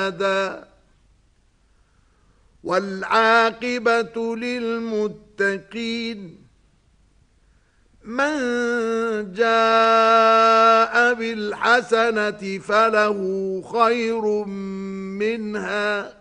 والعاقبة للمتقين. من جاء بالحسنة فله خير منها